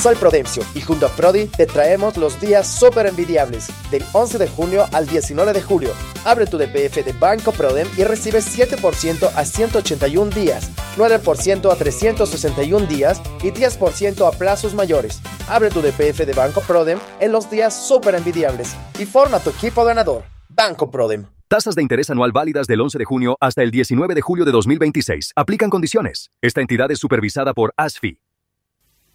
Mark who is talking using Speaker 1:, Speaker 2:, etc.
Speaker 1: Soy Prudencio y junto a Prodi te traemos los días súper envidiables del 11 de junio al 19 de julio. Abre tu DPF de Banco Prodem y recibe 7% a 181 días, 9% a 361 días y 10% a plazos mayores. Abre tu DPF de Banco Prodem en los días súper envidiables y forma tu equipo ganador. Banco Prodem.
Speaker 2: Tasas de interés anual válidas del 11 de junio hasta el 19 de julio de 2026. Aplican condiciones. Esta entidad es supervisada por ASFI.